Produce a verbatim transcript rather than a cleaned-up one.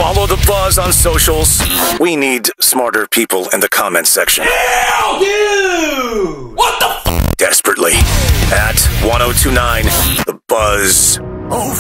Follow the buzz on socials. We need smarter people in the comment section. Hell, dude! What the f? Desperately. At one oh two nine, The Buzz. Oh.